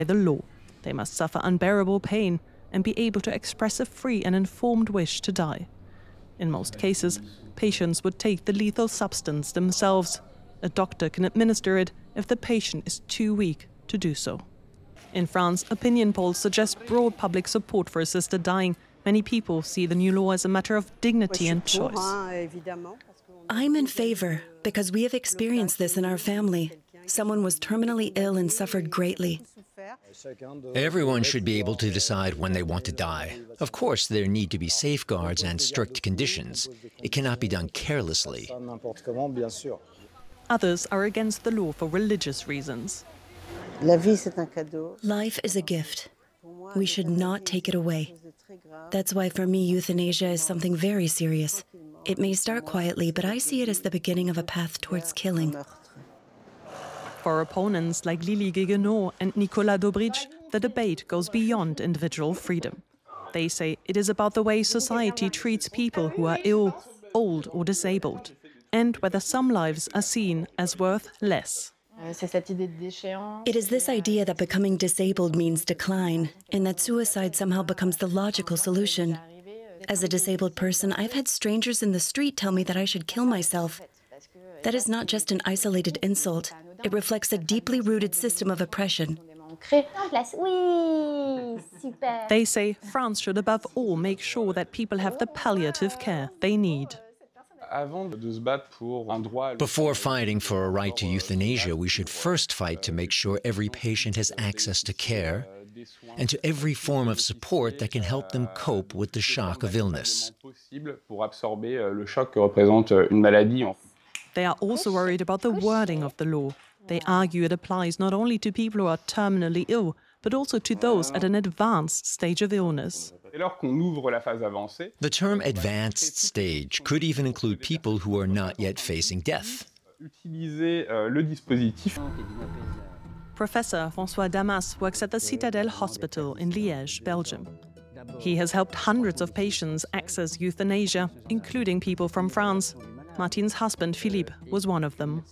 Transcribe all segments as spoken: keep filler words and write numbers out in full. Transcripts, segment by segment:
the law. They must suffer unbearable pain and be able to express a free and informed wish to die. In most cases, patients would take the lethal substance themselves. A doctor can administer it if the patient is too weak to do so. In France, opinion polls suggest broad public support for assisted dying. Many people see the new law as a matter of dignity and choice. I'm in favor because we have experienced this in our family. Someone was terminally ill and suffered greatly. Everyone should be able to decide when they want to die. Of course, there need to be safeguards and strict conditions. It cannot be done carelessly. Others are against the law for religious reasons. Life is a gift. We should not take it away. That's why for me, euthanasia is something very serious. It may start quietly, but I see it as the beginning of a path towards killing. For opponents like Lily Guéguenot and Nicolas Dobridge, the debate goes beyond individual freedom. They say it is about the way society treats people who are ill, old or disabled, and whether some lives are seen as worth less. It is this idea that becoming disabled means decline, and that suicide somehow becomes the logical solution. As a disabled person, I've had strangers in the street tell me that I should kill myself. That is not just an isolated insult. It reflects a deeply rooted system of oppression. They say France should above all make sure that people have the palliative care they need. Before fighting for a right to euthanasia, we should first fight to make sure every patient has access to care and to every form of support that can help them cope with the shock of illness. They are also worried about the wording of the law. They argue it applies not only to people who are terminally ill, but also to those at an advanced stage of illness. The term advanced stage could even include people who are not yet facing death. Professor François Damas works at the Citadel Hospital in Liège, Belgium. He has helped hundreds of patients access euthanasia, including people from France. Martine's husband, Philippe, was one of them.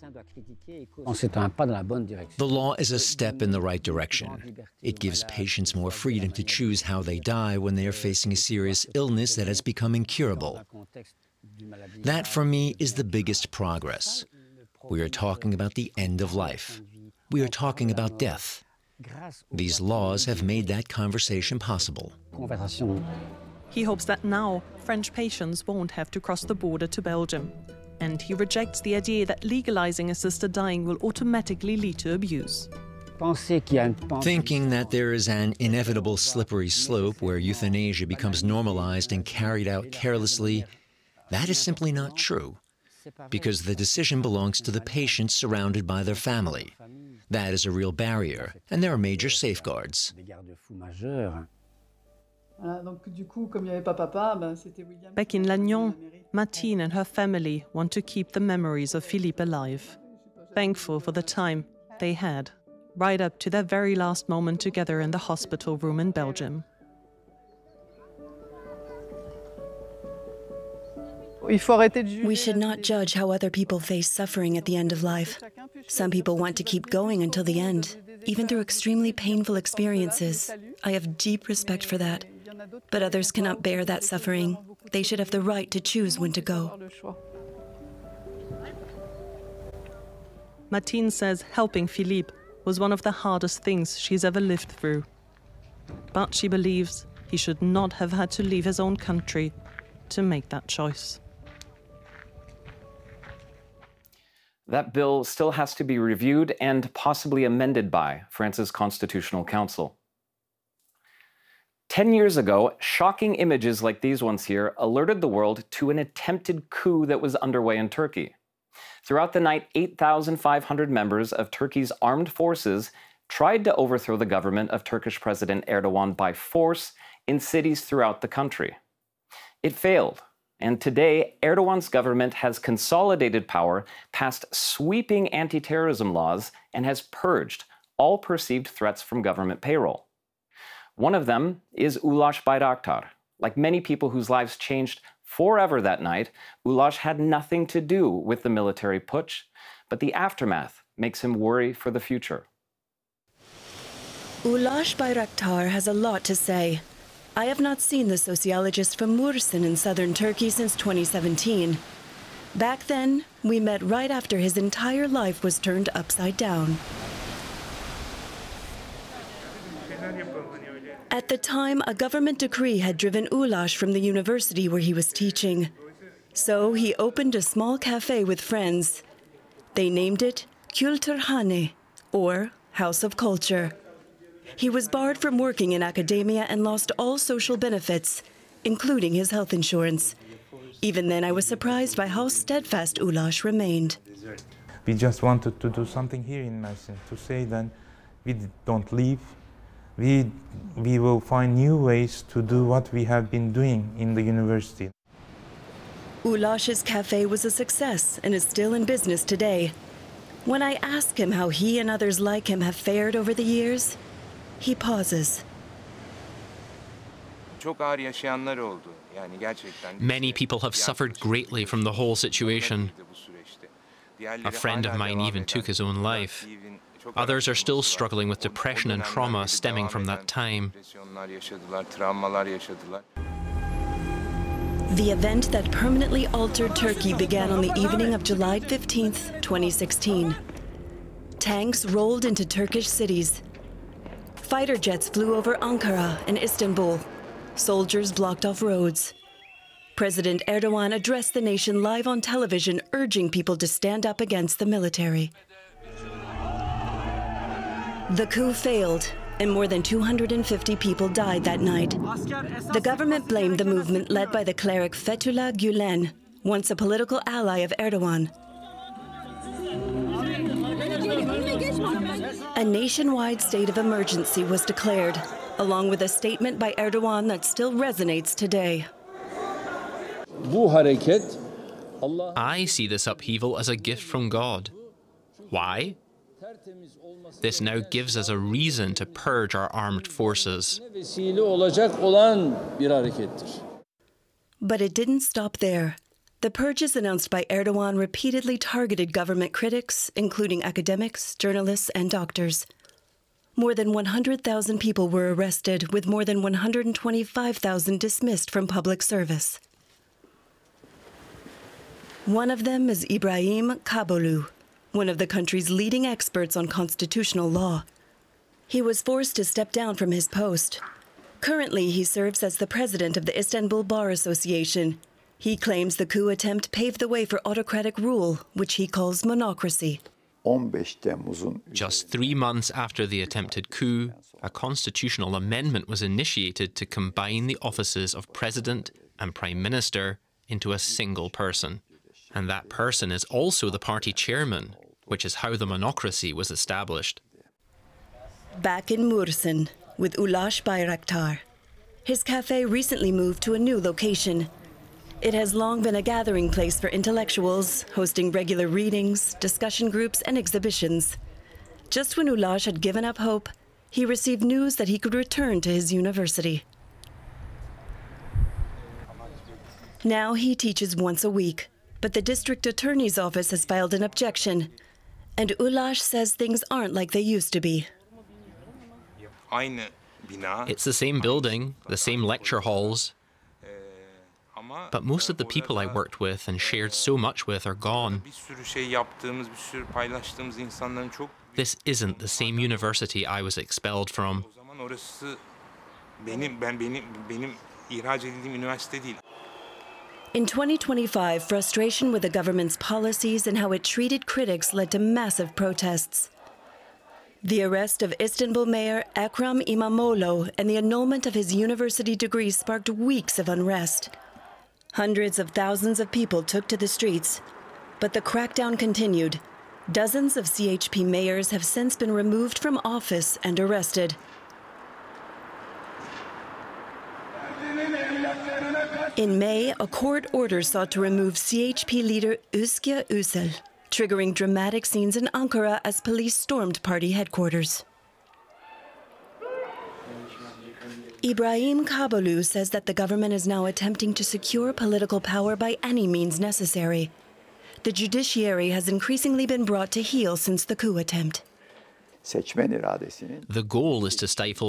The law is a step in the right direction. It gives patients more freedom to choose how they die when they are facing a serious illness that has become incurable. That, for me, is the biggest progress. We are talking about the end of life. We are talking about death. These laws have made that conversation possible. He hopes that now French patients won't have to cross the border to Belgium. And he rejects the idea that legalizing assisted dying will automatically lead to abuse. Thinking that there is an inevitable slippery slope where euthanasia becomes normalized and carried out carelessly, that is simply not true, because the decision belongs to the patients surrounded by their family. That is a real barrier, and there are major safeguards. Back in Lannion, Martine and her family want to keep the memories of Philippe alive. Thankful for the time they had, right up to their very last moment together in the hospital room in Belgium. We should not judge how other people face suffering at the end of life. Some people want to keep going until the end, even through extremely painful experiences. I have deep respect for that. But others cannot bear that suffering. They should have the right to choose when to go. Martine says helping Philippe was one of the hardest things she's ever lived through. But she believes he should not have had to leave his own country to make that choice. That bill still has to be reviewed and possibly amended by France's Constitutional Council. Ten years ago, shocking images like these ones here alerted the world to an attempted coup that was underway in Turkey. Throughout the night, eight thousand five hundred members of Turkey's armed forces tried to overthrow the government of Turkish President Erdogan by force in cities throughout the country. It failed, and today, Erdogan's government has consolidated power, passed sweeping anti-terrorism laws, and has purged all perceived threats from government payroll. One of them is Ulaş Bayraktar. Like many people whose lives changed forever that night, Ulaş had nothing to do with the military putsch, but the aftermath makes him worry for the future. Ulaş Bayraktar has a lot to say. I have not seen the sociologist from Mursin in southern Turkey since twenty seventeen. Back then, we met right after his entire life was turned upside down. At the time, a government decree had driven Ulaş from the university where he was teaching. So he opened a small cafe with friends. They named it Kültürhane, or House of Culture. He was barred from working in academia and lost all social benefits, including his health insurance. Even then, I was surprised by how steadfast Ulaş remained. We just wanted to do something here in Mersin, to say that we don't leave. We, we will find new ways to do what we have been doing in the university. Ulaş's cafe was a success and is still in business today. When I ask him how he and others like him have fared over the years, he pauses. Many people have suffered greatly from the whole situation. A friend of mine even took his own life. Others are still struggling with depression and trauma stemming from that time. The event that permanently altered Turkey began on the evening of July fifteenth, twenty sixteen. Tanks rolled into Turkish cities. Fighter jets flew over Ankara and Istanbul. Soldiers blocked off roads. President Erdogan addressed the nation live on television, urging people to stand up against the military. The coup failed, and more than two hundred fifty people died that night. The government blamed the movement led by the cleric Fethullah Gülen, once a political ally of Erdogan. A nationwide state of emergency was declared, along with a statement by Erdogan that still resonates today. I see this upheaval as a gift from God. Why? This now gives us a reason to purge our armed forces. But it didn't stop there. The purges announced by Erdogan repeatedly targeted government critics, including academics, journalists, and doctors. More than one hundred thousand people were arrested, with more than one hundred twenty-five thousand dismissed from public service. One of them is Ibrahim Kabolu, one of the country's leading experts on constitutional law. He was forced to step down from his post. Currently, he serves as the president of the Istanbul Bar Association. He claims the coup attempt paved the way for autocratic rule, which he calls monocracy. Just three months after the attempted coup, a constitutional amendment was initiated to combine the offices of president and prime minister into a single person. And that person is also the party chairman, which is how the monocracy was established. Back in Mursin, with Ulaş Bayraktar. His cafe recently moved to a new location. It has long been a gathering place for intellectuals, hosting regular readings, discussion groups, and exhibitions. Just when Ulaş had given up hope, he received news that he could return to his university. Now he teaches once a week, but the district attorney's office has filed an objection, and Ulaş says things aren't like they used to be. It's the same building, the same lecture halls, but most of the people I worked with and shared so much with are gone. This isn't the same university I was expelled from. In twenty twenty-five, frustration with the government's policies and how it treated critics led to massive protests. The arrest of Istanbul Mayor Ekrem İmamoğlu and the annulment of his university degree sparked weeks of unrest. Hundreds of thousands of people took to the streets, but the crackdown continued. Dozens of C H P mayors have since been removed from office and arrested. In May, a court order sought to remove C H P leader Özgür Özel, triggering dramatic scenes in Ankara as police stormed party headquarters. Ibrahim Kabolu says that the government is now attempting to secure political power by any means necessary. The judiciary has increasingly been brought to heel since the coup attempt. The goal is to stifle